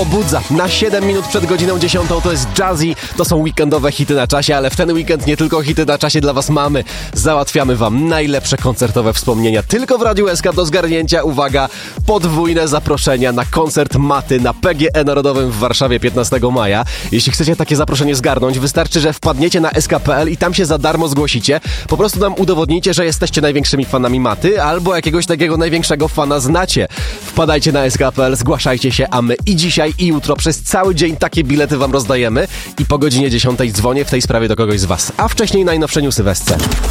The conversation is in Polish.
pobudza. Na 7 minut przed godziną 10 to jest Jazzy, to są weekendowe hity na czasie, ale w ten weekend nie tylko hity na czasie dla was mamy. Załatwiamy wam najlepsze koncertowe wspomnienia tylko w Radiu SK do zgarnięcia. Uwaga, podwójne zaproszenia na koncert Maty na PGE Narodowym w Warszawie 15 maja. Jeśli chcecie takie zaproszenie zgarnąć, wystarczy, że wpadniecie na sk.pl i tam się za darmo zgłosicie. Po prostu nam udowodnicie, że jesteście największymi fanami Maty albo jakiegoś takiego największego fana znacie. Wpadajcie na sk.pl, zgłaszajcie się, a my i dzisiaj, i jutro przez cały dzień takie bilety wam rozdajemy i po godzinie 10 dzwonię w tej sprawie do kogoś z was. A wcześniej najnowsze newsy w SC.